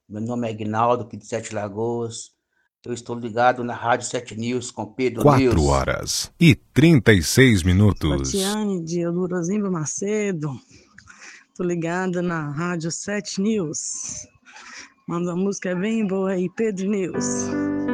Meu nome é Aguinaldo, aqui de Sete Lagoas. Eu estou ligado na Rádio 7 News com Pedro 4h36. Tatiane de Eudorozimba Macedo. Tô ligada na Rádio 7 News. Manda uma música bem boa aí, Pedro News.